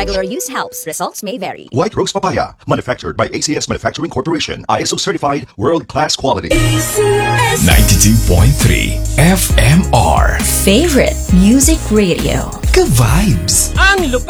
Regular use helps. Results may vary. White Rose Papaya, manufactured by ACS Manufacturing Corporation, ISO certified, world-class quality. 92.3 FMR Favorite Music Radio. Ka-vibes. Ang lupet